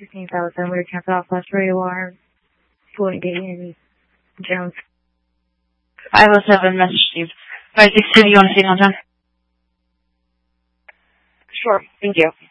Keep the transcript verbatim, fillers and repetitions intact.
fifteen thousand, we're cancel off last radio alarm. Going to get in Jones. five oh seven, message received. five six two, you want to stay on time? Sure, thank you.